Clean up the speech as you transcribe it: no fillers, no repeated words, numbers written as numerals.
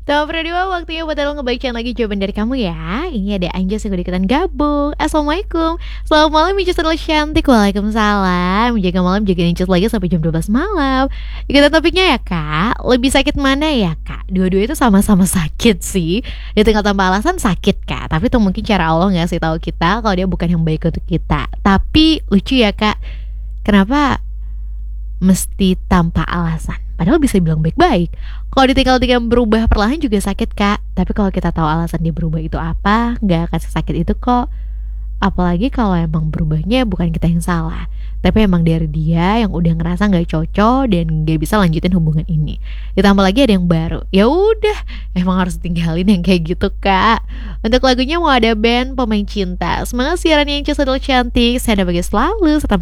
Tak berdua waktunya buat lo ngebacain lagi jawaban dari kamu ya. Ini ada Anjas yang udah ikutan gabung. Assalamualaikum. Selamat malam Inces terlalu cantik. Waalaikumsalam. Jaga malam jaga Inces lagi sampai jam 12 malam. Ikutan topiknya ya kak. Lebih sakit mana ya kak? Dua-dua itu sama-sama sakit sih. Dia tinggal tanpa alasan sakit kak. Tapi itu mungkin cara Allah ngasih tahu kita kalau dia bukan yang baik untuk kita. Tapi lucu ya kak. Kenapa mesti tanpa alasan? Padahal bisa bilang baik-baik. Kalau ditinggal dengan berubah perlahan juga sakit kak. Tapi kalau kita tahu alasan dia berubah itu apa, gak akan sesakit itu kok. Apalagi kalau emang berubahnya bukan kita yang salah, tapi emang dari dia yang udah ngerasa gak cocok dan gak bisa lanjutin hubungan ini. Ditambah lagi ada yang baru. Ya udah, emang harus tinggalin yang kayak gitu kak. Untuk lagunya mau ada band Pemain Cinta. Semangat siarannya yang adalah cantik. Saya ada bagi selalu.